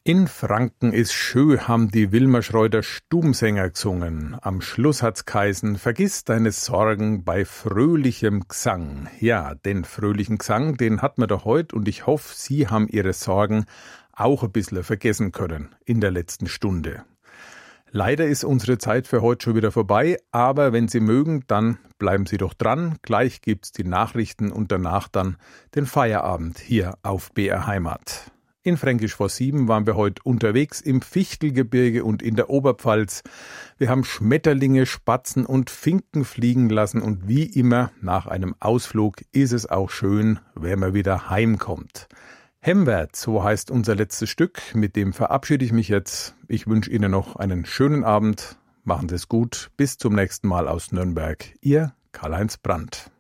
In Franken ist schön, haben die Wilmerschreuder Stubensänger gesungen. Am Schluss hat's geheißen, vergiss deine Sorgen bei fröhlichem Gesang. Ja, den fröhlichen Gesang, den hat man doch heute und ich hoffe, Sie haben Ihre Sorgen auch ein bisschen vergessen können in der letzten Stunde. Leider ist unsere Zeit für heute schon wieder vorbei, aber wenn Sie mögen, dann bleiben Sie doch dran. Gleich gibt's die Nachrichten und danach dann den Feierabend hier auf BR Heimat. In Fränkisch vor 7 waren wir heute unterwegs im Fichtelgebirge und in der Oberpfalz. Wir haben Schmetterlinge, Spatzen und Finken fliegen lassen und wie immer nach einem Ausflug ist es auch schön, wenn man wieder heimkommt. Hemwärts, so heißt unser letztes Stück, mit dem verabschiede ich mich jetzt. Ich wünsche Ihnen noch einen schönen Abend, machen Sie es gut, bis zum nächsten Mal aus Nürnberg. Ihr Karl-Heinz Brandt.